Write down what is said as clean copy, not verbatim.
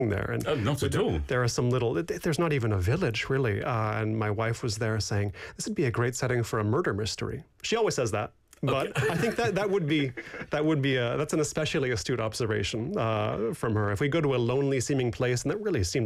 there. And not at all. There are some little, there's not even a village really. And my wife was there saying, this would be a great setting for a murder mystery. She always says that. But I think that's an especially astute observation from her. If we go to a lonely seeming place, and that really seemed